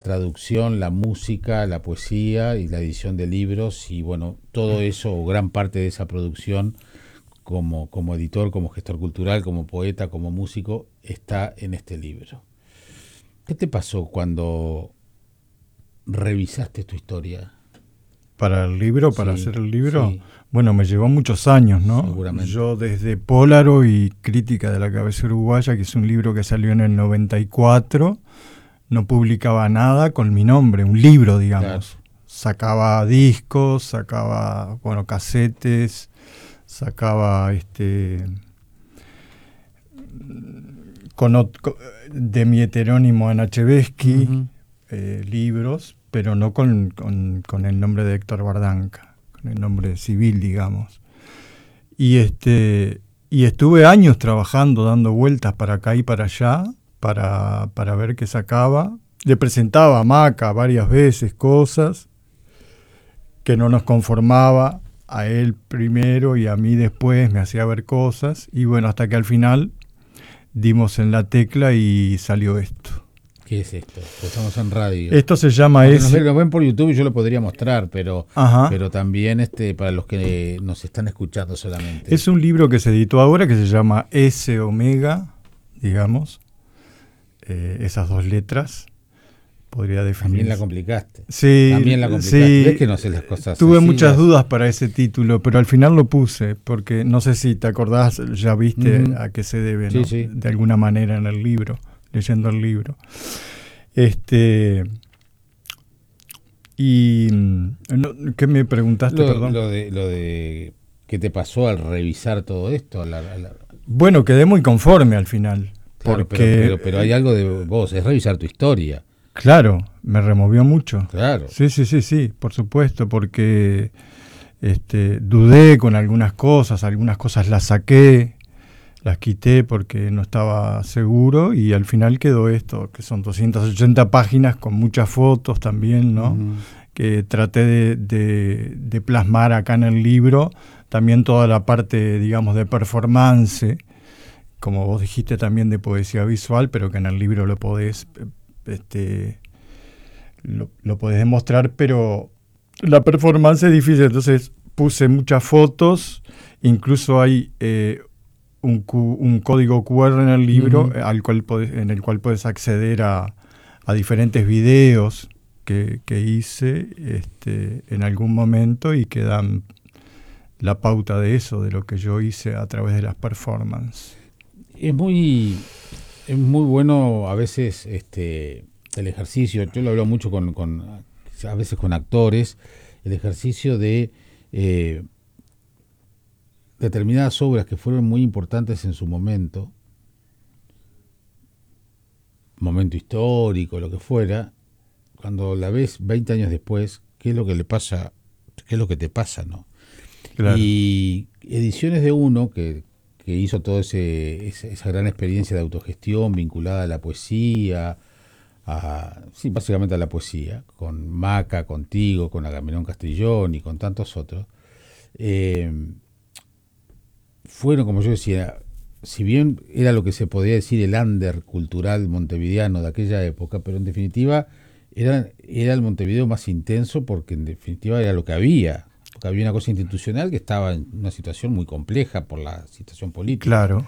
traducción, la música, la poesía y la edición de libros y bueno, todo eso o gran parte de esa producción como editor, como gestor cultural, como poeta, como músico, está en este libro. ¿Qué te pasó cuando revisaste tu historia? Para el libro, para Sí, hacer el libro, sí, bueno, me llevó muchos años, ¿no? seguramente. Yo desde Pólaro y Crítica de la Cabeza Uruguaya, que es un libro que salió en el 94, no publicaba nada con mi nombre, un libro, Claro. digamos. Sacaba discos, sacaba, bueno, casetes, sacaba de mi heterónimo Ana Chevesky, Uh-huh. libros, pero no con el nombre de Héctor Bardanca, con el nombre civil, digamos. Y estuve años trabajando, dando vueltas para acá y para allá, para ver qué sacaba. Le presentaba a Maca varias veces cosas que no nos conformaba, a él primero y a mí después, me hacía ver cosas, y bueno, hasta que al final dimos en la tecla y salió esto. ¿Qué es esto? Estamos en radio. Esto se llama Nos ven por YouTube y yo lo podría mostrar, pero también para los que nos están escuchando solamente. Es un libro que se editó ahora que se llama S Omega, digamos, esas dos letras, podría definir. También la complicaste. Sí, también la complicaste. Sí, ¿Ves que no sé las cosas? Tuve sencillas? muchas dudas para ese título, pero al final lo puse, porque no sé si te acordás, ya viste a qué se debe, ¿no? Sí. De alguna manera en el libro, leyendo el libro. ¿Qué me preguntaste, perdón? Lo de ¿qué te pasó al revisar todo esto? Bueno, quedé muy conforme al final. Claro, porque pero hay algo de vos, es revisar tu historia. Claro, me removió mucho. Claro. Sí, por supuesto, porque dudé con algunas cosas las saqué, las quité porque no estaba seguro y al final quedó esto, que son 280 páginas con muchas fotos también, ¿no? Uh-huh. Que traté de plasmar acá en el libro, también toda la parte, digamos, de performance, como vos dijiste también de poesía visual, pero que en el libro lo podés lo podés demostrar, pero la performance es difícil, entonces puse muchas fotos, incluso hay un código QR en el libro, uh-huh. En el cual puedes acceder a diferentes videos que hice en algún momento y que dan la pauta de eso, de lo que yo hice a través de las performances. Es muy bueno a veces el ejercicio, yo lo hablo mucho a veces con actores, el ejercicio de determinadas obras que fueron muy importantes en su momento histórico, lo que fuera, cuando la ves 20 años después, qué es lo que le pasa, qué es lo que te pasa, ¿no? Claro. Y ediciones de uno que hizo toda esa gran experiencia de autogestión vinculada a la poesía, básicamente a la poesía, con Maca, contigo, con Agamenón Castrillón y con tantos otros, fueron, como yo decía, si bien era lo que se podía decir el under cultural montevideano de aquella época, pero en definitiva era el Montevideo más intenso porque en definitiva era lo que había. Porque había una cosa institucional que estaba en una situación muy compleja por la situación política. Claro.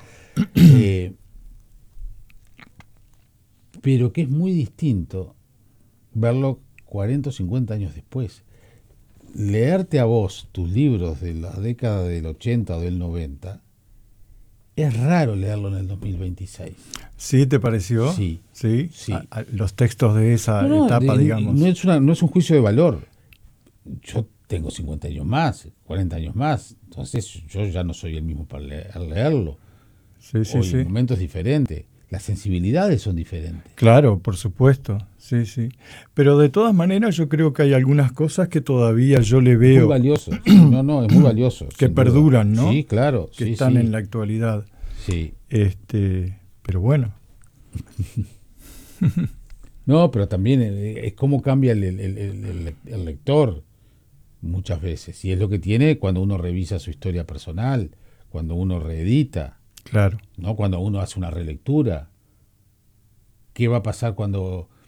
Pero que es muy distinto verlo 40 o 50 años después. Leerte a vos tus libros de la década del 80 o del 90, es raro leerlo en el 2026. ¿Sí te pareció? Sí. Los textos de esa etapa, digamos. No es un juicio de valor. Yo tengo 50 años más, 40 años más, entonces yo ya no soy el mismo para leerlo. Hoy el momento es diferente, las sensibilidades son diferentes. Claro, por supuesto, sí. Pero de todas maneras yo creo que hay algunas cosas que todavía yo le veo... Muy valioso, no, es muy valioso. Que perduran, ¿no? Sí, claro. Que están en la actualidad. Sí. Pero bueno. No, pero también es cómo cambia el lector muchas veces. Y es lo que tiene cuando uno revisa su historia personal, cuando uno reedita. Claro. ¿No? Cuando uno hace una relectura. ¿Qué va a pasar cuando